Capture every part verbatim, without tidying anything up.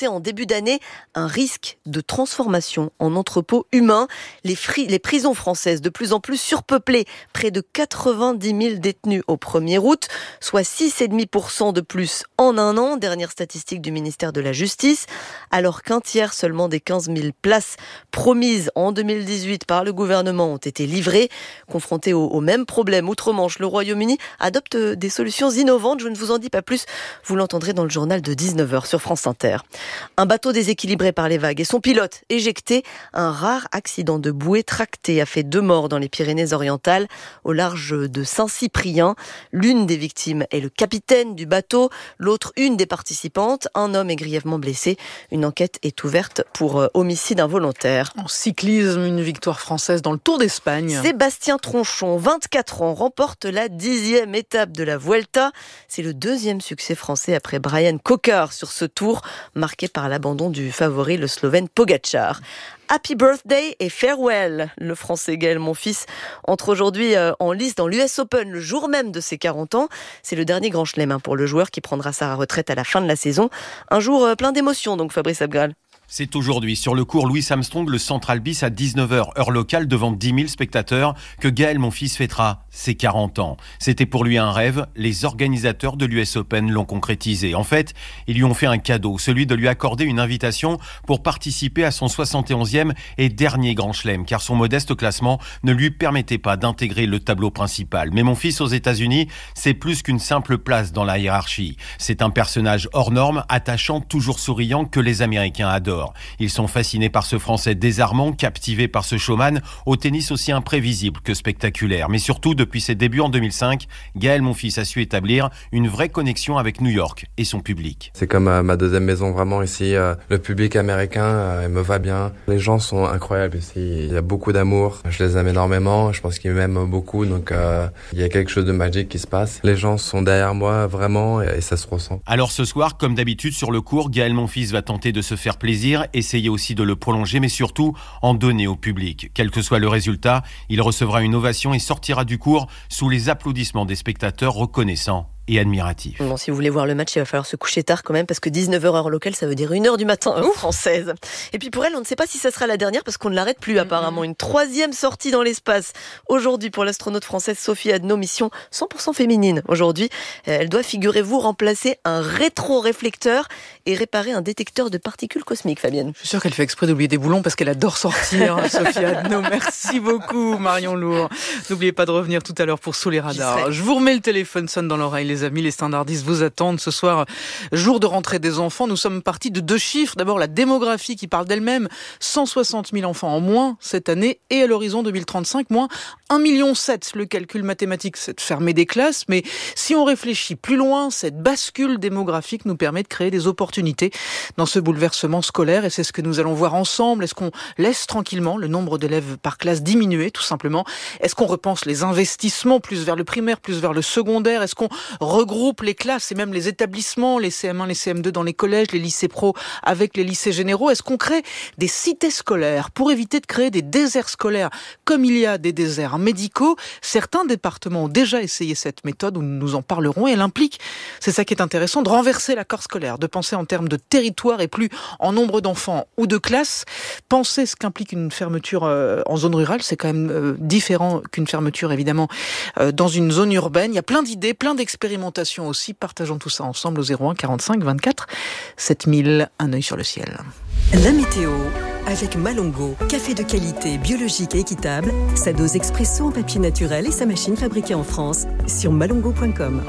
annoncé en début d'année un risque de transformation en entrepôt humain. Les, fri- les prisons françaises de plus en plus surpeuplées, près de quatre-vingt-dix mille détenus au premier août, soit six virgule cinq pour cent de plus en un an, dernière statistique du ministère de la Justice, alors qu'un tiers seulement des quinze mille places promises en deux mille dix-huit par le gouvernement ont été livrées. Confronté au, au même problème outre-Manche, le Royaume-Uni adopte des solutions innovantes. Je ne vous en dis pas plus, vous l'entendrez dans le journal de dix-neuf heures sur France Inter. Un bateau déséquilibré par les vagues et son pilote éjecté. Un rare accident de bouée tractée a fait deux morts dans les Pyrénées-Orientales, au large de Saint-Cyprien. L'une des victimes est le capitaine du bateau, l'autre une des participantes. Un homme est grièvement blessé. Une enquête est ouverte pour homicide involontaire. En cyclisme, une victoire française dans le Tour d'Espagne. Sébastien Tronchon, vingt-quatre ans, remporte la dixième étape de la Vuelta. C'est le deuxième succès français après Brian Kocher sur ce tour, marqué par l'abandon du favori, le Slovène Pogačar. Happy birthday et farewell. Le Français Gaël Monfils entre aujourd'hui en lice dans l'U S Open le jour même de ses quarante ans. C'est le dernier grand chelem pour le joueur qui prendra sa retraite à la fin de la saison. Un jour plein d'émotions donc Fabrice Abgral. C'est aujourd'hui, sur le cours Louis Armstrong, le Central Bis à dix-neuf heures, heure locale, devant dix mille spectateurs, que Gaël Monfils fêtera ses quarante ans. C'était pour lui un rêve, les organisateurs de l'U S Open l'ont concrétisé. En fait, ils lui ont fait un cadeau, celui de lui accorder une invitation pour participer à son soixante et onzième et dernier grand chelem, car son modeste classement ne lui permettait pas d'intégrer le tableau principal. Mais Monfils aux États-Unis, c'est plus qu'une simple place dans la hiérarchie. C'est un personnage hors norme, attachant, toujours souriant, que les Américains adorent. Ils sont fascinés par ce Français désarmant, captivés par ce showman, au tennis aussi imprévisible que spectaculaire. Mais surtout, depuis ses débuts en deux mille cinq, Gaël Monfils a su établir une vraie connexion avec New York et son public. C'est comme euh, ma deuxième maison vraiment ici. Euh, le public américain euh, me va bien. Les gens sont incroyables ici. Il y a beaucoup d'amour. Je les aime énormément. Je pense qu'ils m'aiment beaucoup. Donc euh, il y a quelque chose de magique qui se passe. Les gens sont derrière moi vraiment et, et ça se ressent. Alors ce soir, comme d'habitude sur le court, Gaël Monfils va tenter de se faire plaisir, essayer aussi de le prolonger, mais surtout en donner au public. Quel que soit le résultat, il recevra une ovation et sortira du court sous les applaudissements des spectateurs reconnaissants et admiratif. Bon, si vous voulez voir le match, il va falloir se coucher tard quand même, parce que dix-neuf heures heure locale, ça veut dire une heure du matin heure française. Et puis pour elle, on ne sait pas si ça sera la dernière, parce qu'on ne l'arrête plus apparemment. Une troisième sortie dans l'espace aujourd'hui pour l'astronaute française Sophie Adno, mission cent pour cent féminine. Aujourd'hui, elle doit, figurez-vous, remplacer un rétroréflecteur et réparer un détecteur de particules cosmiques, Fabienne. Je suis sûre qu'elle fait exprès d'oublier des boulons parce qu'elle adore sortir, Sophie Adno. Merci beaucoup, Marion Lourd. N'oubliez pas de revenir tout à l'heure pour Sous les radars. Je vous remets le téléphone sonne dans l'oreille, les amis. Les standardistes vous attendent ce soir, jour de rentrée des enfants. Nous sommes partis de deux chiffres. D'abord, la démographie qui parle d'elle-même. cent soixante mille enfants en moins cette année et à l'horizon deux mille trente-cinq, moins un virgule sept million. Le calcul mathématique, c'est de fermer des classes. Mais si on réfléchit plus loin, cette bascule démographique nous permet de créer des opportunités dans ce bouleversement scolaire. Et c'est ce que nous allons voir ensemble. Est-ce qu'on laisse tranquillement le nombre d'élèves par classe diminuer, tout simplement? Est-ce qu'on repense les investissements plus vers le primaire, plus vers le secondaire? Est-ce qu'on regroupe les classes et même les établissements, les C M un, les C M deux dans les collèges, les lycées pro avec les lycées généraux? Est-ce qu'on crée des cités scolaires pour éviter de créer des déserts scolaires comme il y a des déserts médicaux? Certains départements ont déjà essayé cette méthode, où nous en parlerons, et elle implique, c'est ça qui est intéressant, de renverser l'accord scolaire, de penser en termes de territoire et plus en nombre d'enfants ou de classes. Penser ce qu'implique une fermeture euh, en zone rurale, c'est quand même euh, différent qu'une fermeture évidemment euh, dans une zone urbaine. Il y a plein d'idées, plein d'expérimentations aussi. Partageons tout ça ensemble au zéro un quarante-cinq vingt-quatre sept mille. Un œil sur le ciel. La météo avec Malongo, café de qualité, biologique et équitable, sa dose expresso en papier naturel et sa machine fabriquée en France sur malongo point com.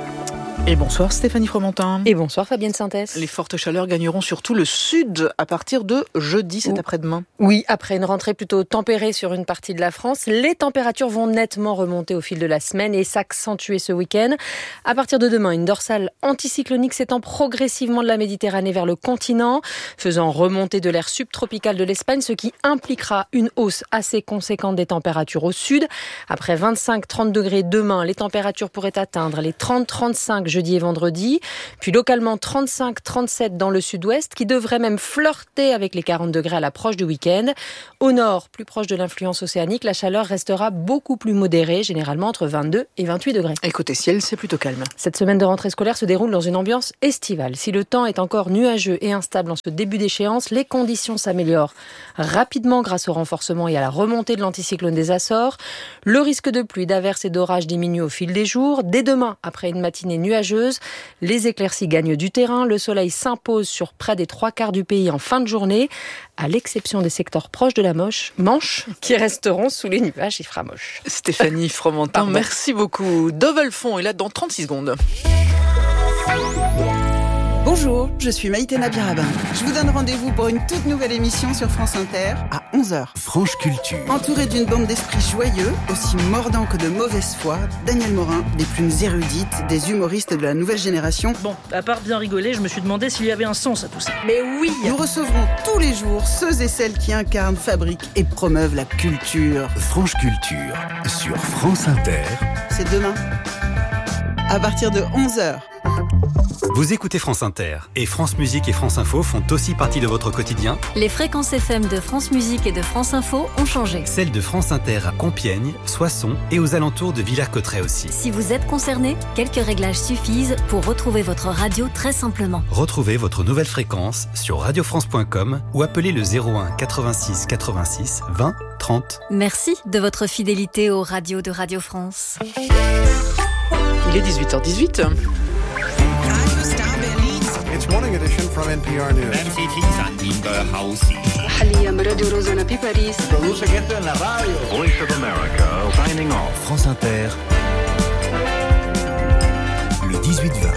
Et bonsoir Stéphanie Fromentin. Et bonsoir Fabienne Synthèse. Les fortes chaleurs gagneront surtout le sud à partir de jeudi, cet après-demain. Oui, après une rentrée plutôt tempérée sur une partie de la France, les températures vont nettement remonter au fil de la semaine et s'accentuer ce week-end. À partir de demain, une dorsale anticyclonique s'étend progressivement de la Méditerranée vers le continent, faisant remonter de l'air subtropical de l'Espagne, ce qui impliquera une hausse assez conséquente des températures au sud. Après vingt-cinq à trente degrés demain, les températures pourraient atteindre les trente à trente-cinq jeudi et vendredi. Puis localement trente-cinq trente-sept dans le sud-ouest, qui devrait même flirter avec les quarante degrés à l'approche du week-end. Au nord, plus proche de l'influence océanique, la chaleur restera beaucoup plus modérée, généralement entre vingt-deux et vingt-huit degrés. Et côté ciel, c'est plutôt calme. Cette semaine de rentrée scolaire se déroule dans une ambiance estivale. Si le temps est encore nuageux et instable en ce début d'échéance, les conditions s'améliorent rapidement grâce au renforcement et à la remontée de l'anticyclone des Açores. Le risque de pluie, d'averses et d'orages diminue au fil des jours. Dès demain, après une matinée nuageuse, les éclaircies gagnent du terrain. Le soleil s'impose sur près des trois quarts du pays en fin de journée, à l'exception des secteurs proches de la Manche, Manche qui resteront sous les nuages. Il fera moche. Stéphanie Fromentin, merci beaucoup. Dove Alphon est là dans trente-six secondes. Bonjour, je suis Maïté Nabirabin. Je vous donne rendez-vous pour une toute nouvelle émission sur France Inter à onze heures. Franche Culture. Entouré d'une bande d'esprits joyeux, aussi mordants que de mauvaise foi, Daniel Morin, des plumes érudites, des humoristes de la nouvelle génération. Bon, à part bien rigoler, je me suis demandé s'il y avait un sens à tout ça. Mais oui, nous recevrons tous les jours ceux et celles qui incarnent, fabriquent et promeuvent la culture. Franche Culture sur France Inter. C'est demain, à partir de onze heures. Vous écoutez France Inter et France Musique et France Info font aussi partie de votre quotidien. Les fréquences F M de France Musique et de France Info ont changé. Celles de France Inter à Compiègne, Soissons et aux alentours de Villers-Cotterêts aussi. Si vous êtes concerné, quelques réglages suffisent pour retrouver votre radio très simplement. Retrouvez votre nouvelle fréquence sur radio france point com ou appelez le zéro un quatre-vingt-six quatre-vingt-six vingt trente. Merci de votre fidélité aux radios de Radio France. Il est dix-huit heures dix-huit. It's morning edition from N P R News. Voice of America signing off. France Inter. Le dix-huit vingt.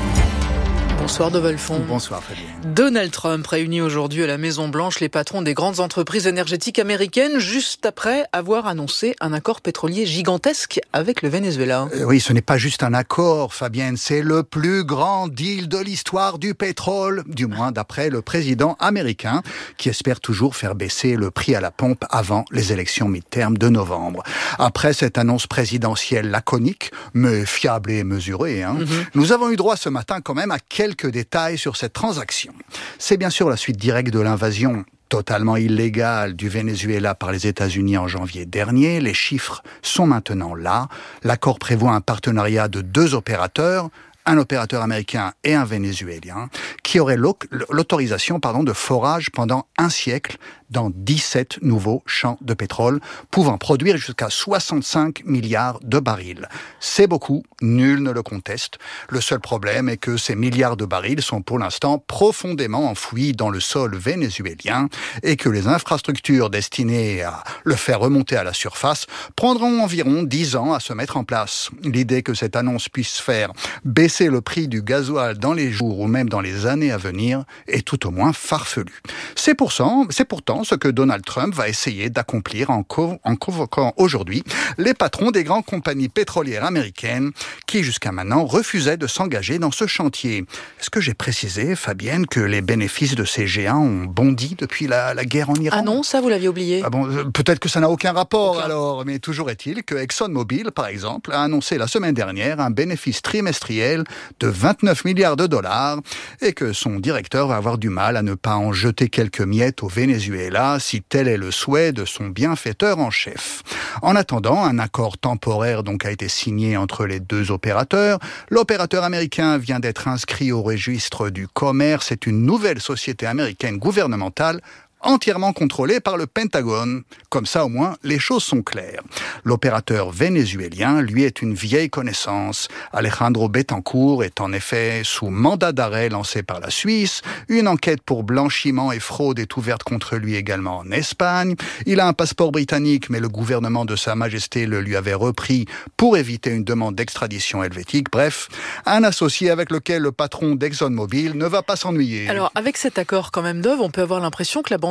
Bonsoir Dove Alphon. Bonsoir Fabien. Donald Trump réunit aujourd'hui à la Maison-Blanche les patrons des grandes entreprises énergétiques américaines juste après avoir annoncé un accord pétrolier gigantesque avec le Venezuela. Euh, oui, ce n'est pas juste un accord, Fabienne, c'est le plus grand deal de l'histoire du pétrole, du moins d'après le président américain, qui espère toujours faire baisser le prix à la pompe avant les élections mi-term de novembre. Après cette annonce présidentielle laconique, mais fiable et mesurée, hein, mm-hmm. nous avons eu droit ce matin quand même à quelques Quelques détails sur cette transaction. C'est bien sûr la suite directe de l'invasion totalement illégale du Venezuela par les États-Unis en janvier dernier. Les chiffres sont maintenant là. L'accord prévoit un partenariat de deux opérateurs, un opérateur américain et un vénézuélien, qui auraient l'autorisation pardon, de forage pendant un siècle dans dix-sept nouveaux champs de pétrole, pouvant produire jusqu'à soixante-cinq milliards de barils. C'est beaucoup, nul ne le conteste. Le seul problème est que ces milliards de barils sont pour l'instant profondément enfouis dans le sol vénézuélien et que les infrastructures destinées à le faire remonter à la surface prendront environ dix ans à se mettre en place. L'idée que cette annonce puisse faire baisser le prix du gasoil dans les jours ou même dans les années à venir est tout au moins farfelue. C'est pourtant, c'est pourtant ce que Donald Trump va essayer d'accomplir en, co- en convoquant aujourd'hui les patrons des grandes compagnies pétrolières américaines qui jusqu'à maintenant refusaient de s'engager dans ce chantier. Est-ce que j'ai précisé, Fabienne, que les bénéfices de ces géants ont bondi depuis la, la guerre en Iran ? Ah non, ça vous l'aviez oublié. Ah bon, euh, peut-être que ça n'a aucun rapport aucun. alors, mais toujours est-il que ExxonMobil, par exemple, a annoncé la semaine dernière un bénéfice trimestriel de vingt-neuf milliards de dollars et que son directeur va avoir du mal à ne pas en jeter quelques miettes au Venezuela si tel est le souhait de son bienfaiteur en chef. En attendant, un accord temporaire donc a été signé entre les deux opérateurs. L'opérateur américain vient d'être inscrit au registre du commerce. C'est une nouvelle société américaine gouvernementale entièrement contrôlé par le Pentagone. Comme ça, au moins, les choses sont claires. L'opérateur vénézuélien, lui, est une vieille connaissance. Alejandro Betancourt est en effet sous mandat d'arrêt lancé par la Suisse. Une enquête pour blanchiment et fraude est ouverte contre lui également en Espagne. Il a un passeport britannique, mais le gouvernement de Sa Majesté le lui avait repris pour éviter une demande d'extradition helvétique. Bref, un associé avec lequel le patron d'ExxonMobil ne va pas s'ennuyer. Alors, avec cet accord quand même, Dove, on peut avoir l'impression que la bande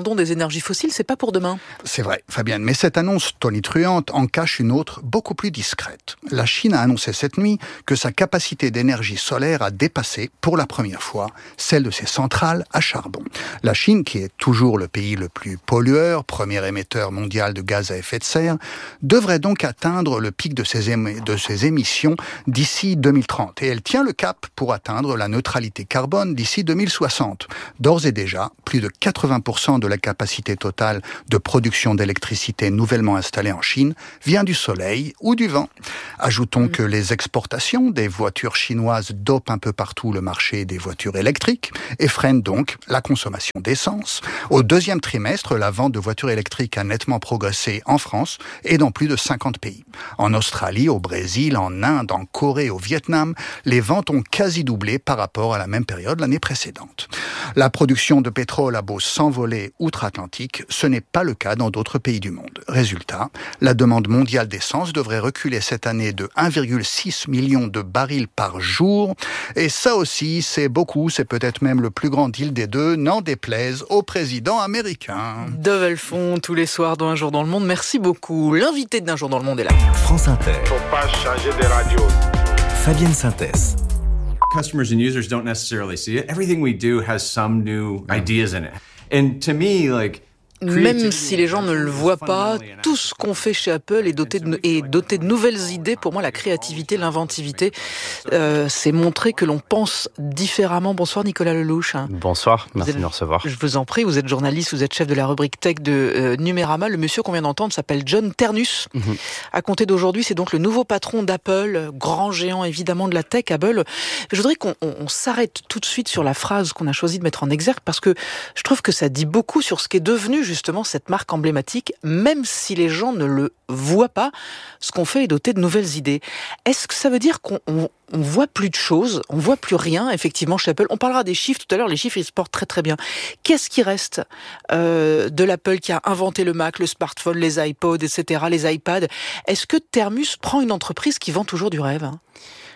abandon des énergies fossiles, c'est pas pour demain. C'est vrai, Fabienne, mais cette annonce tonitruante en cache une autre beaucoup plus discrète. La Chine a annoncé cette nuit que sa capacité d'énergie solaire a dépassé, pour la première fois, celle de ses centrales à charbon. La Chine, qui est toujours le pays le plus pollueur, premier émetteur mondial de gaz à effet de serre, devrait donc atteindre le pic de ses, émi- de ses émissions d'ici deux mille trente. Et elle tient le cap pour atteindre la neutralité carbone d'ici deux mille soixante. D'ores et déjà, plus de quatre-vingts pour cent de la capacité totale de production d'électricité nouvellement installée en Chine vient du soleil ou du vent. Ajoutons que les exportations des voitures chinoises dopent un peu partout le marché des voitures électriques et freinent donc la consommation d'essence. Au deuxième trimestre, la vente de voitures électriques a nettement progressé en France et dans plus de cinquante pays. En Australie, au Brésil, en Inde, en Corée, au Vietnam, les ventes ont quasi doublé par rapport à la même période l'année précédente. La production de pétrole a beau s'envoler outre-Atlantique, ce n'est pas le cas dans d'autres pays du monde. Résultat, la demande mondiale d'essence devrait reculer cette année de un virgule six million de barils par jour. Et ça aussi, c'est beaucoup, c'est peut-être même le plus grand deal des deux, n'en déplaise au président américain. Dove Elfond, tous les soirs dans Un jour dans le monde. Merci beaucoup. L'invité d'Un jour dans le monde est là. France Inter. Faut pas changer de radio. Fabienne Synthèse. Customers and users don't necessarily see it. Everything we do has some new ideas in it. And to me, like, même si les gens ne le voient pas, tout ce qu'on fait chez Apple est doté de, est doté de nouvelles idées. Pour moi, la créativité, l'inventivité, euh, c'est montrer que l'on pense différemment. Bonsoir Nicolas Lelouch. Bonsoir, merci êtes, de nous recevoir. Je vous en prie, vous êtes journaliste, vous êtes chef de la rubrique tech de euh, Numérama. Le monsieur qu'on vient d'entendre s'appelle John Ternus. Mm-hmm. À compter d'aujourd'hui, c'est donc le nouveau patron d'Apple, grand géant évidemment de la tech, Apple. Je voudrais qu'on on, on s'arrête tout de suite sur la phrase qu'on a choisi de mettre en exergue parce que je trouve que ça dit beaucoup sur ce qu'est devenu justement cette marque emblématique, même si les gens ne le voient pas, ce qu'on fait est doté de nouvelles idées. Est-ce que ça veut dire qu'on on, on voit plus de choses, on voit plus rien, effectivement, chez Apple? On parlera des chiffres tout à l'heure, les chiffres, ils se portent très très bien. Qu'est-ce qui reste euh, de l'Apple qui a inventé le Mac, le smartphone, les iPods, et cetera, les iPads? Est-ce que Ternus prend une entreprise qui vend toujours du rêve, hein?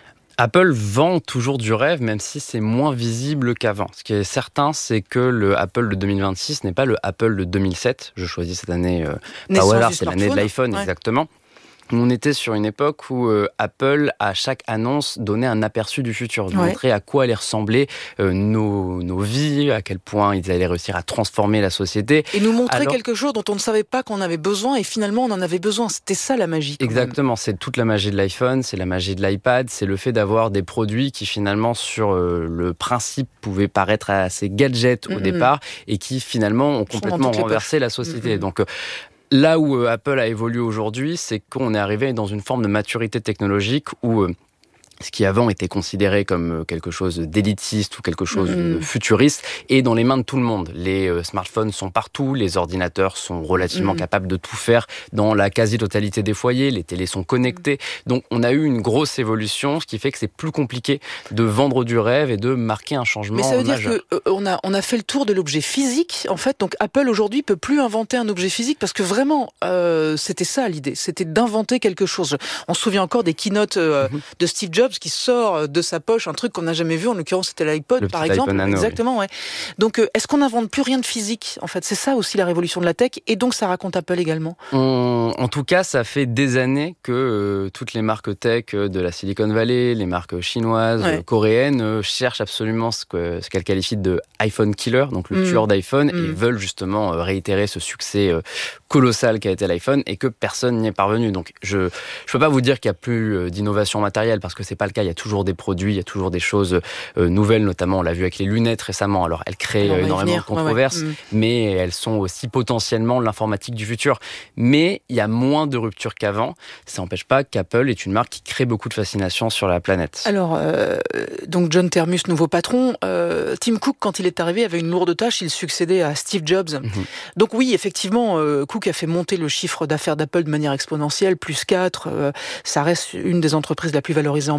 Apple vend toujours du rêve, même si c'est moins visible qu'avant. Ce qui est certain, c'est que le Apple de deux mille vingt-six n'est pas le Apple de deux mille sept. Je choisis cette année, euh, pas au hasard, c'est l'année de l'iPhone, ouais. Exactement. On était sur une époque où euh, Apple, à chaque annonce, donnait un aperçu du futur, de ouais. montrer à quoi allaient ressembler euh, nos, nos vies, à quel point ils allaient réussir à transformer la société. Et nous montrer Alors, quelque chose dont on ne savait pas qu'on avait besoin, et finalement on en avait besoin. C'était ça la magie. Exactement, même. C'est toute la magie de l'iPhone, c'est la magie de l'iPad, c'est le fait d'avoir des produits qui finalement, sur euh, le principe, pouvaient paraître assez gadgets mm-hmm. au départ, et qui finalement ont complètement renversé la société. Mm-hmm. Donc, euh, là où euh, Apple a évolué aujourd'hui, c'est qu'on est arrivé dans une forme de maturité technologique où euh, ce qui avant était considéré comme quelque chose d'élitiste ou quelque chose mmh. de futuriste est dans les mains de tout le monde. Les euh, smartphones sont partout, les ordinateurs sont relativement mmh. capables de tout faire dans la quasi-totalité des foyers, les télés sont connectées. Donc on a eu une grosse évolution, ce qui fait que c'est plus compliqué de vendre du rêve et de marquer un changement majeur. Mais ça veut dire qu'on a, on a fait le tour de l'objet physique, en fait. Donc Apple aujourd'hui peut plus inventer un objet physique parce que vraiment, euh, c'était ça l'idée, c'était d'inventer quelque chose. On se souvient encore des keynotes euh, mmh. de Steve Jobs qui sort de sa poche un truc qu'on n'a jamais vu, en l'occurrence c'était l'iPod le par exemple. Nano, exactement, oui. ouais. Donc euh, est-ce qu'on n'invente plus rien de physique en fait? C'est ça aussi la révolution de la tech, et donc ça raconte Apple également. On, en tout cas, ça fait des années que euh, toutes les marques tech de la Silicon Valley, les marques chinoises, ouais. euh, coréennes, euh, cherchent absolument ce, que, ce qu'elles qualifient de iPhone killer, donc le mmh. tueur d'iPhone, mmh. et veulent justement euh, réitérer ce succès euh, colossal qu'a été l'iPhone, et que personne n'y est parvenu. Donc je ne peux pas vous dire qu'il n'y a plus d'innovation matérielle, parce que c'est pas le cas. Il y a toujours des produits, il y a toujours des choses euh, nouvelles, notamment on l'a vu avec les lunettes récemment. Alors elles créent Alors, énormément venir. de controverses, ouais, ouais. mais elles sont aussi potentiellement l'informatique du futur. Mais il y a moins de ruptures qu'avant. Ça n'empêche pas qu'Apple est une marque qui crée beaucoup de fascination sur la planète. Alors, euh, donc John Ternus, nouveau patron. Euh, Tim Cook, quand il est arrivé, avait une lourde tâche. Il succédait à Steve Jobs. Mm-hmm. Donc oui, effectivement, euh, Cook a fait monter le chiffre d'affaires d'Apple de manière exponentielle, plus quatre. Euh, ça reste une des entreprises la plus valorisée en bourse.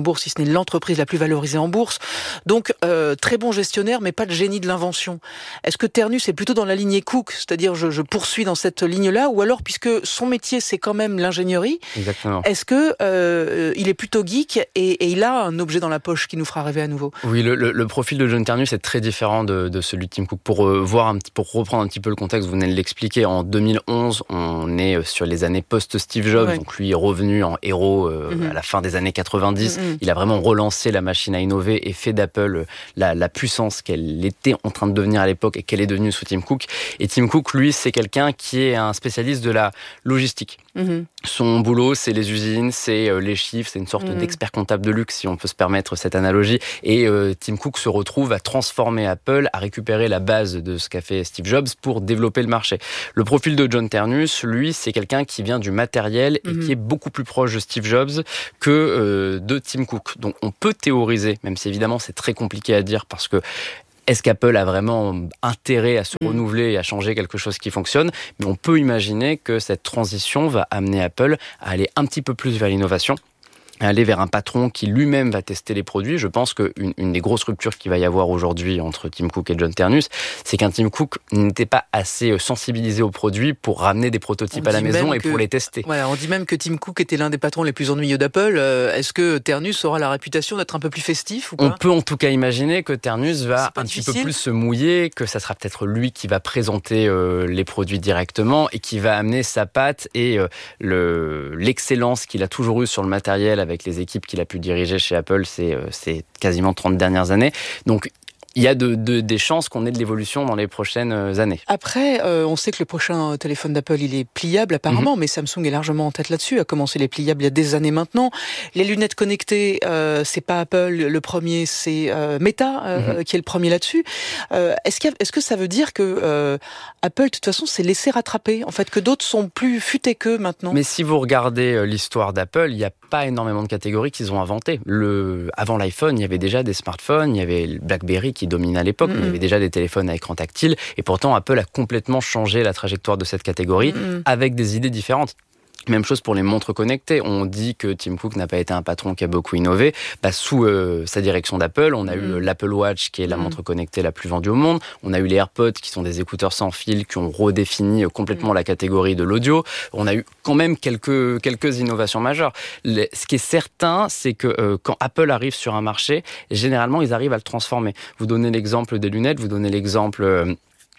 bourse, si ce n'est l'entreprise la plus valorisée en bourse. Donc, euh, très bon gestionnaire, mais pas de génie de l'invention. Est-ce que Ternus est plutôt dans la lignée Cook, c'est-à-dire je, je poursuis dans cette ligne-là, ou alors, puisque son métier, c'est quand même l'ingénierie, Exactement. Est-ce que euh, il est plutôt geek et, et il a un objet dans la poche qui nous fera rêver à nouveau? Oui, le, le, le profil de John Ternus est très différent de, de celui de Tim Cook. Pour euh, voir un petit, pour reprendre un petit peu le contexte, vous venez de l'expliquer. En deux mille onze, on est sur les années post-Steve Jobs, ouais. donc lui est revenu en héros euh, mm-hmm. à la fin des années quatre-vingt-dix. Mm-hmm. Il a vraiment relancé la machine à innover et fait d'Apple la, la puissance qu'elle était en train de devenir à l'époque et qu'elle est devenue sous Tim Cook. Et Tim Cook, lui, c'est quelqu'un qui est un spécialiste de la logistique. Mm-hmm. Son boulot, c'est les usines, c'est euh, les chiffres, c'est une sorte mmh. d'expert comptable de luxe, si on peut se permettre cette analogie. Et euh, Tim Cook se retrouve à transformer Apple, à récupérer la base de ce qu'a fait Steve Jobs pour développer le marché. Le profil de John Ternus, lui, c'est quelqu'un qui vient du matériel et mmh. qui est beaucoup plus proche de Steve Jobs que euh, de Tim Cook. Donc on peut théoriser, même si évidemment c'est très compliqué à dire parce que est-ce qu'Apple a vraiment intérêt à se mmh. renouveler et à changer quelque chose qui fonctionne? Mais on peut imaginer que cette transition va amener Apple à aller un petit peu plus vers l'innovation, aller vers un patron qui lui-même va tester les produits. Je pense qu'une une des grosses ruptures qu'il va y avoir aujourd'hui entre Tim Cook et John Ternus, c'est qu'un Tim Cook n'était pas assez sensibilisé aux produits pour ramener des prototypes à la maison et que, pour les tester. Voilà, on dit même que Tim Cook était l'un des patrons les plus ennuyeux d'Apple. Euh, est-ce que Ternus aura la réputation d'être un peu plus festif ou pas? On peut en tout cas imaginer que Ternus va un difficile. petit peu plus se mouiller, que ça sera peut-être lui qui va présenter euh, les produits directement et qui va amener sa patte et euh, le, l'excellence qu'il a toujours eue sur le matériel avec les équipes qu'il a pu diriger chez Apple ces, ces quasiment trente dernières années. Donc, il y a de, de, des chances qu'on ait de l'évolution dans les prochaines années. Après, euh, on sait que le prochain téléphone d'Apple, il est pliable apparemment, mm-hmm. mais Samsung est largement en tête là-dessus, a commencé les pliables il y a des années maintenant. Les lunettes connectées, euh, c'est pas Apple le premier, c'est euh, Meta euh, mm-hmm. qui est le premier là-dessus. Euh, est-ce, qu'il y a, est-ce que ça veut dire que euh, Apple, de toute façon, s'est laissé rattraper, en fait, que d'autres sont plus futés qu'eux maintenant? Mais si vous regardez l'histoire d'Apple, il n'y a pas énormément de catégories qu'ils ont inventées. Le... Avant l'iPhone, il y avait déjà des smartphones, il y avait le BlackBerry qui dominait à l'époque, mmh. mais il y avait déjà des téléphones à écran tactile, et pourtant Apple a complètement changé la trajectoire de cette catégorie mmh. avec des idées différentes. Même chose pour les montres connectées. On dit que Tim Cook n'a pas été un patron qui a beaucoup innové. Bah, sous euh, sa direction d'Apple, on a mmh. eu l'Apple Watch, qui est la mmh. montre connectée la plus vendue au monde. On a eu les AirPods, qui sont des écouteurs sans fil, qui ont redéfini complètement mmh. la catégorie de l'audio. On a eu quand même quelques, quelques innovations majeures. Les, ce qui est certain, c'est que euh, quand Apple arrive sur un marché, généralement, ils arrivent à le transformer. Vous donnez l'exemple des lunettes, vous donnez l'exemple... Euh,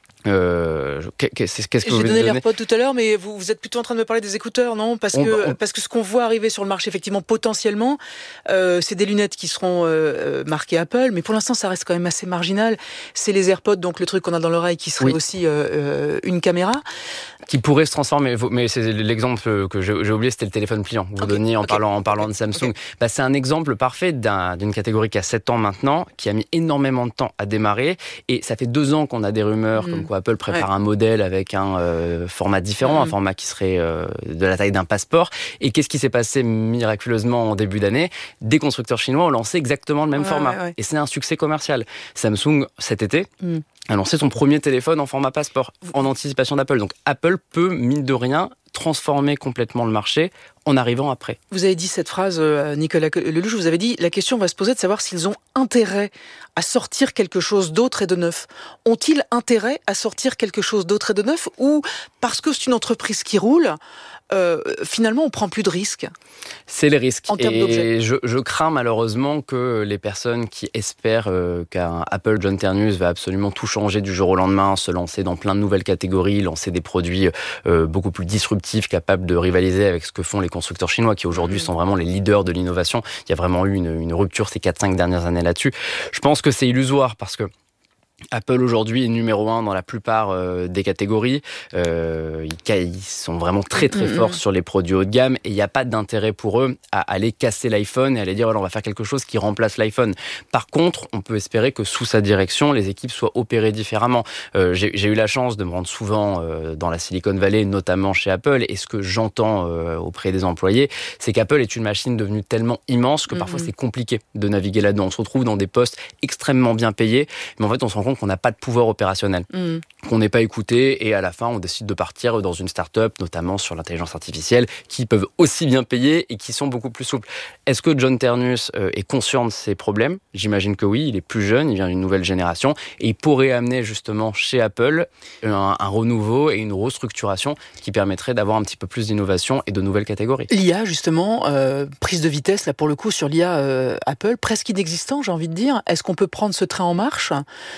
Euh, qu'est-ce que J'ai vous donné l'AirPod tout à l'heure, mais vous, vous êtes plutôt en train de me parler des écouteurs, non? Parce on, que on... parce que ce qu'on voit arriver sur le marché, effectivement, potentiellement, euh, c'est des lunettes qui seront euh, marquées Apple, mais pour l'instant, ça reste quand même assez marginal. C'est les AirPods, donc le truc qu'on a dans l'oreille, qui serait oui. aussi euh, une caméra. Qui pourrait se transformer, mais c'est l'exemple que j'ai, j'ai oublié, c'était le téléphone pliant. Vous okay. donniez en okay. parlant en parlant okay. de Samsung. Okay. Bah, c'est un exemple parfait d'un, d'une catégorie qui a sept ans maintenant, qui a mis énormément de temps à démarrer, et ça fait deux ans qu'on a des rumeurs mmh. comme quoi Apple prépare ouais. un modèle avec un euh, format différent, mmh. un format qui serait euh, de la taille d'un passeport. Et qu'est-ce qui s'est passé miraculeusement en début d'année? Des constructeurs chinois ont lancé exactement le même ouais, format. Ouais, ouais. Et c'est un succès commercial. Samsung, cet été, mmh. a lancé son premier téléphone en format passeport, en anticipation d'Apple. Donc Apple peut, mine de rien, transformer complètement le marché en arrivant après. Vous avez dit cette phrase, euh, Nicolas Lelouch, vous avez dit la question va se poser de savoir s'ils ont intérêt à sortir quelque chose d'autre et de neuf. Ont-ils intérêt à sortir quelque chose d'autre et de neuf, ou parce que c'est une entreprise qui roule, euh, finalement on prend plus de risques? C'est les risques. En termes d'objets. Et je, je crains malheureusement que les personnes qui espèrent euh, qu'un Apple John Ternus va absolument tout changer du jour au lendemain, se lancer dans plein de nouvelles catégories, lancer des produits euh, beaucoup plus disruptifs, capables de rivaliser avec ce que font les constructeurs chinois, qui aujourd'hui mmh. sont vraiment les leaders de l'innovation. Il y a vraiment eu une, une rupture ces quatre cinq dernières années là-dessus. Je pense que c'est illusoire parce que Apple aujourd'hui est numéro un dans la plupart euh, des catégories. Euh, ils, ils sont vraiment très très mmh, forts mmh. sur les produits haut de gamme et il n'y a pas d'intérêt pour eux à aller casser l'iPhone et aller dire voilà, on va faire quelque chose qui remplace l'iPhone. Par contre, on peut espérer que sous sa direction, les équipes soient opérées différemment. Euh, j'ai, j'ai eu la chance de me rendre souvent euh, dans la Silicon Valley, notamment chez Apple, et ce que j'entends euh, auprès des employés, c'est qu'Apple est une machine devenue tellement immense que mmh, parfois mmh. c'est compliqué de naviguer là-dedans. On se retrouve dans des postes extrêmement bien payés, mais en fait on se rend compte qu'on n'a pas de pouvoir opérationnel. Mmh. qu'on n'est pas écouté et à la fin on décide de partir dans une start-up, notamment sur l'intelligence artificielle, qui peuvent aussi bien payer et qui sont beaucoup plus souples. Est-ce que John Ternus euh, est conscient de ces problèmes ? J'imagine que oui, il est plus jeune, il vient d'une nouvelle génération et il pourrait amener justement chez Apple un, un renouveau et une restructuration qui permettrait d'avoir un petit peu plus d'innovation et de nouvelles catégories. L'I A justement, euh, prise de vitesse là pour le coup sur l'I A euh, Apple, presque inexistant j'ai envie de dire. Est-ce qu'on peut prendre ce train en marche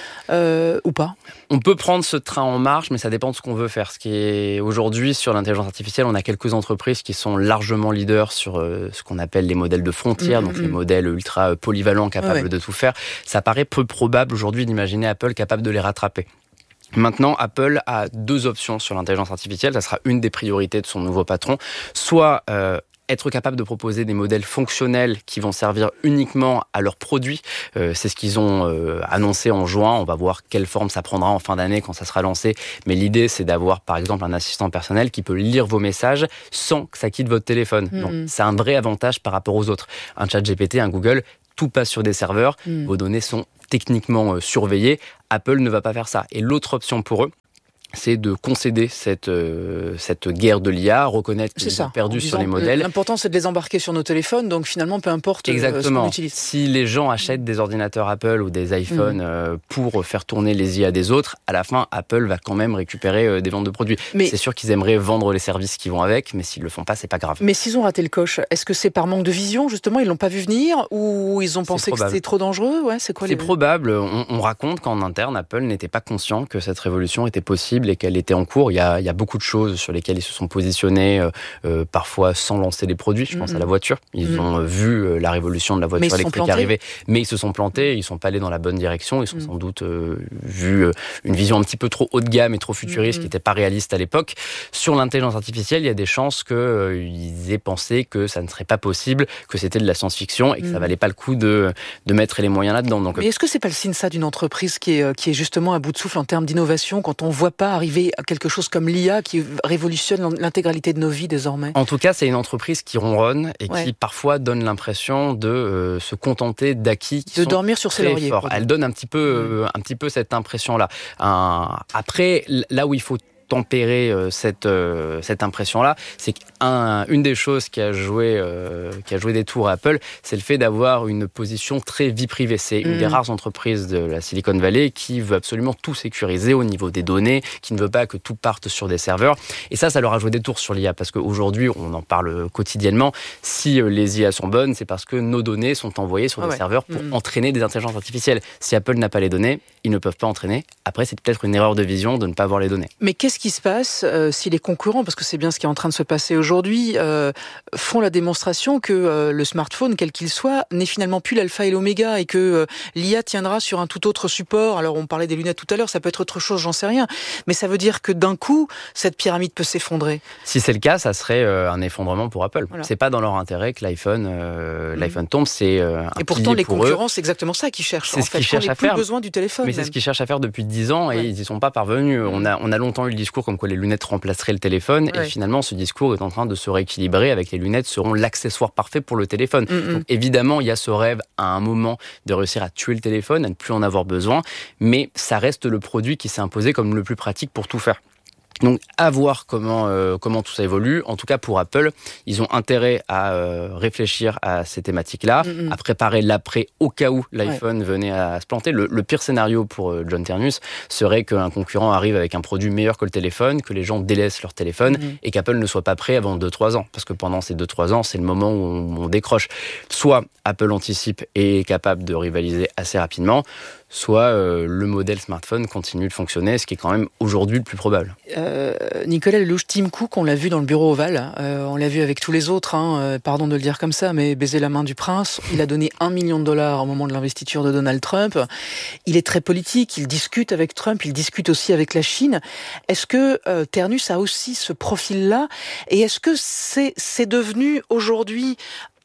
euh, ou pas ? On peut prendre ce train en marche, mais ça dépend de ce qu'on veut faire. Ce qui est aujourd'hui sur l'intelligence artificielle, on a quelques entreprises qui sont largement leaders sur euh, ce qu'on appelle les modèles de frontière, mmh, donc mmh. les modèles ultra polyvalents capables ouais. de tout faire. Ça paraît peu probable aujourd'hui d'imaginer Apple capable de les rattraper. Maintenant, Apple a deux options sur l'intelligence artificielle. Ça sera une des priorités de son nouveau patron. Soit euh, être capable de proposer des modèles fonctionnels qui vont servir uniquement à leurs produits. Euh, c'est ce qu'ils ont euh, annoncé en juin. On va voir quelle forme ça prendra en fin d'année quand ça sera lancé. Mais l'idée, c'est d'avoir, par exemple, un assistant personnel qui peut lire vos messages sans que ça quitte votre téléphone. Mmh. Donc, c'est un vrai avantage par rapport aux autres. Un ChatGPT, un Google, tout passe sur des serveurs. Mmh. Vos données sont techniquement euh, surveillées. Apple ne va pas faire ça. Et l'autre option pour eux, c'est de concéder cette, euh, cette guerre de l'I A, reconnaître qu'ils ont perdu sur les modèles. L'important, c'est de les embarquer sur nos téléphones, donc finalement, peu importe Exactement. ce qu'on utilise. Si les gens achètent des ordinateurs Apple ou des iPhones mmh. euh, pour faire tourner les I A des autres, à la fin, Apple va quand même récupérer euh, des ventes de produits. Mais c'est sûr qu'ils aimeraient vendre les services qui vont avec, mais s'ils le font pas, c'est pas grave. Mais s'ils ont raté le coche, est-ce que c'est par manque de vision, justement, ils l'ont pas vu venir, ou ils ont pensé que c'était trop dangereux ? Ouais, c'est quoi C'est les... probable. On, on raconte qu'en interne, Apple n'était pas conscient que cette révolution était possible et qu'elle était en cours. Il y, a, il y a beaucoup de choses sur lesquelles ils se sont positionnés, euh, euh, parfois sans lancer les produits. Je pense mmh. à la voiture. Ils mmh. ont vu euh, la révolution de la voiture électrique arriver, mais ils se sont plantés. Ils ne sont pas allés dans la bonne direction. Ils sont mmh. sans doute euh, vu euh, une vision un petit peu trop haut de gamme et trop futuriste mmh. qui n'était pas réaliste à l'époque. Sur l'intelligence artificielle, il y a des chances qu'ils euh, aient pensé que ça ne serait pas possible, que c'était de la science-fiction et que mmh. ça valait pas le coup de, de mettre les moyens là-dedans. Donc, mais est-ce que c'est pas le signe ça d'une entreprise qui est, qui est justement à bout de souffle en termes d'innovation quand on ne voit pas arriver à quelque chose comme l'I A qui révolutionne l'intégralité de nos vies désormais? En tout cas, c'est une entreprise qui ronronne et ouais. qui parfois donne l'impression de euh, se contenter d'acquis qui de sont dormir sur ses lauriers. Elle donne un petit peu, euh, un petit peu cette impression-là. Un... Après, là où il faut tempérer euh, cette euh, cette impression-là, c'est qu'une des choses qui a joué euh, qui a joué des tours à Apple, c'est le fait d'avoir une position très vie privée. C'est mmh. une des rares entreprises de la Silicon Valley qui veut absolument tout sécuriser au niveau des données, qui ne veut pas que tout parte sur des serveurs. Et ça, ça leur a joué des tours sur l'I A parce qu'aujourd'hui, on en parle quotidiennement. Si les I A sont bonnes, c'est parce que nos données sont envoyées sur ah des ouais. serveurs pour mmh. entraîner des intelligences artificielles. Si Apple n'a pas les données, ils ne peuvent pas entraîner. Après, c'est peut-être une erreur de vision de ne pas avoir les données. Mais qu'est-ce qui se passe euh, si les concurrents, parce que c'est bien ce qui est en train de se passer aujourd'hui, euh, font la démonstration que euh, le smartphone, quel qu'il soit, n'est finalement plus l'alpha et l'oméga et que euh, l'I A tiendra sur un tout autre support. Alors on parlait des lunettes tout à l'heure, ça peut être autre chose, j'en sais rien. Mais ça veut dire que d'un coup, cette pyramide peut s'effondrer. Si c'est le cas, ça serait euh, un effondrement pour Apple. Voilà. C'est pas dans leur intérêt que l'iPhone, euh, mmh. l'iPhone tombe, c'est euh, un et pourtant les pour concurrents, eux. C'est exactement ça qu'ils cherchent. C'est en ce fait, qu'ils cherchent à plus faire. Besoin du téléphone. Mais même. C'est ce qu'ils cherchent à faire depuis dix ans et ouais. ils y sont pas parvenus. Mmh. On a on a longtemps eu le discours comme quoi les lunettes remplaceraient le téléphone ouais. et finalement ce discours est en train de se rééquilibrer avec les lunettes seront l'accessoire parfait pour le téléphone. Mmh. Donc évidemment, il y a ce rêve à un moment de réussir à tuer le téléphone, à ne plus en avoir besoin, mais ça reste le produit qui s'est imposé comme le plus pratique pour tout faire. Donc, à voir comment euh, comment tout ça évolue. En tout cas, pour Apple, ils ont intérêt à euh, réfléchir à ces thématiques-là, mm-hmm. à préparer l'après au cas où l'iPhone ouais. venait à se planter. Le, le pire scénario pour euh, John Ternus serait qu'un concurrent arrive avec un produit meilleur que le téléphone, que les gens délaissent leur téléphone mm-hmm. et qu'Apple ne soit pas prêt avant deux trois ans. Parce que pendant ces deux trois ans, c'est le moment où on, on décroche. Soit Apple anticipe et est capable de rivaliser assez rapidement, soit euh, le modèle smartphone continue de fonctionner, ce qui est quand même aujourd'hui le plus probable. Euh, Nicolas Lelouch, Tim Cook, on l'a vu dans le bureau ovale, euh, on l'a vu avec tous les autres, hein, euh, pardon de le dire comme ça, mais baiser la main du prince, il a donné un million de dollars au moment de l'investiture de Donald Trump. Il est très politique, il discute avec Trump, il discute aussi avec la Chine. Est-ce que euh, Ternus a aussi ce profil-là ? Et est-ce que c'est, c'est devenu aujourd'hui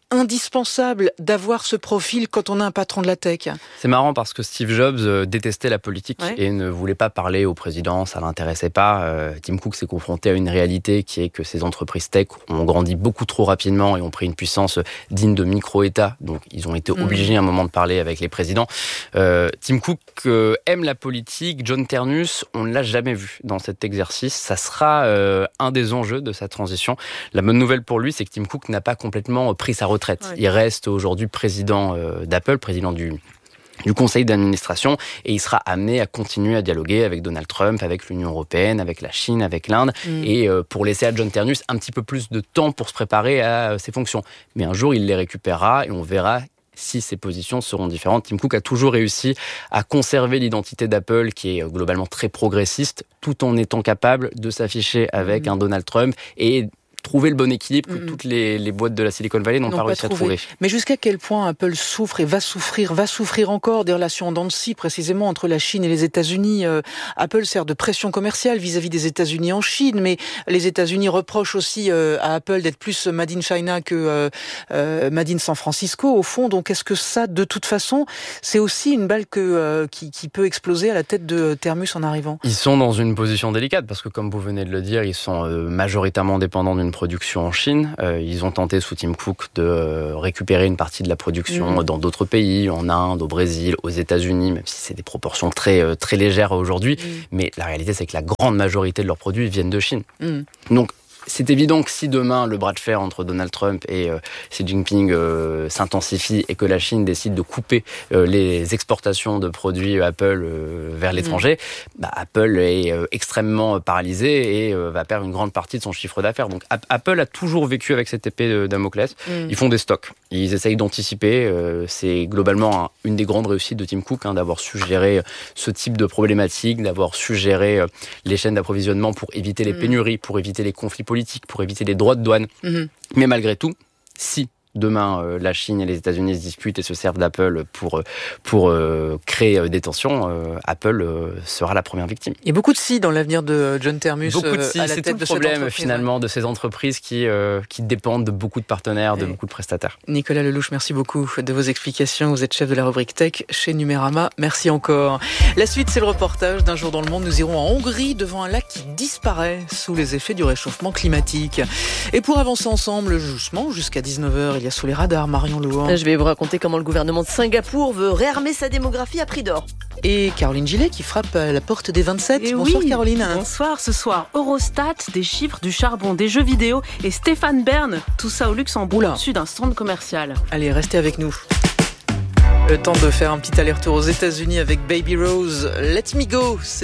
indispensable d'avoir ce profil quand on a un patron de la tech. C'est marrant parce que Steve Jobs détestait la politique ouais. et ne voulait pas parler au président, ça l'intéressait pas. Euh, Tim Cook s'est confronté à une réalité qui est que ces entreprises tech ont grandi beaucoup trop rapidement et ont pris une puissance digne de micro-États. Donc ils ont été obligés mmh. à un moment de parler avec les présidents. Euh, Tim Cook euh, aime la politique. John Ternus, on ne l'a jamais vu dans cet exercice. Ça sera euh, un des enjeux de sa transition. La bonne nouvelle pour lui, c'est que Tim Cook n'a pas complètement pris sa retraite. Ouais. Il reste aujourd'hui président euh, d'Apple, président du, du conseil d'administration, et il sera amené à continuer à dialoguer avec Donald Trump, avec l'Union européenne, avec la Chine, avec l'Inde, mmh. et euh, pour laisser à John Ternus un petit peu plus de temps pour se préparer à euh, ses fonctions. Mais un jour, il les récupérera et on verra si ses positions seront différentes. Tim Cook a toujours réussi à conserver l'identité d'Apple, qui est globalement très progressiste, tout en étant capable de s'afficher avec mmh. un Donald Trump et trouver le bon équilibre que mmh. toutes les, les boîtes de la Silicon Valley n'ont pas réussi à trouver. Mais jusqu'à quel point Apple souffre et va souffrir, va souffrir encore des relations en dents de scie, précisément entre la Chine et les États-Unis. Euh, Apple sert de pression commerciale vis-à-vis des États-Unis en Chine, mais les États-Unis reprochent aussi euh, à Apple d'être plus Made in China que euh, euh, Made in San Francisco, au fond. Donc est-ce que ça, de toute façon, c'est aussi une balle que, euh, qui, qui peut exploser à la tête de Ternus en arrivant? Ils sont dans une position délicate, parce que comme vous venez de le dire, ils sont euh, majoritairement dépendants d'une production en Chine. Euh, ils ont tenté sous Tim Cook de euh, récupérer une partie de la production mmh. dans d'autres pays, en Inde, au Brésil, aux États-Unis, même si c'est des proportions très, euh, très légères aujourd'hui. Mmh. Mais la réalité, c'est que la grande majorité de leurs produits viennent de Chine. Mmh. Donc, c'est évident que si demain le bras de fer entre Donald Trump et euh, Xi Jinping euh, s'intensifie et que la Chine décide de couper euh, les exportations de produits Apple euh, vers l'étranger, mmh. bah, Apple est euh, extrêmement paralysé et euh, va perdre une grande partie de son chiffre d'affaires. Donc a- Apple a toujours vécu avec cette épée de Damoclès. Mmh. Ils font des stocks, ils essayent d'anticiper. Euh, c'est globalement un, une des grandes réussites de Tim Cook, hein, d'avoir su gérer ce type de problématique, d'avoir su gérer euh, les chaînes d'approvisionnement pour éviter les mmh. pénuries, pour éviter les conflits politiques, pour éviter les droits de douane. Mmh. Mais malgré tout, si demain euh, la Chine et les États-Unis se disputent et se servent d'Apple pour, pour euh, créer euh, des tensions, euh, Apple euh, sera la première victime. Il y a beaucoup de si dans l'avenir de John Ternus. Beaucoup de si, euh, à la c'est tête tout de le problème cette finalement de ces entreprises qui, euh, qui dépendent de beaucoup de partenaires, de et beaucoup de prestataires. Nicolas Lelouch, merci beaucoup de vos explications. Vous êtes chef de la rubrique Tech chez Numérama. Merci encore. La suite, c'est le reportage d'un jour dans le monde. Nous irons en Hongrie devant un lac qui disparaît sous les effets du réchauffement climatique. Et pour avancer ensemble, doucement, jusqu'à dix-neuf heures, il y a sous les radars Marion Lourd. Je vais vous raconter comment le gouvernement de Singapour veut réarmer sa démographie à prix d'or. Et Caroline Gillet qui frappe à la porte des vingt-sept. Et bonsoir oui, Caroline. Bonsoir, ce soir Eurostat, des chiffres, du charbon, des jeux vidéo et Stéphane Bern, tout ça au Luxembourg, Oula. Au-dessus d'un stand commercial. Allez, restez avec nous. Le temps de faire un petit aller-retour aux États-Unis avec Baby Rose. Let me go. C'est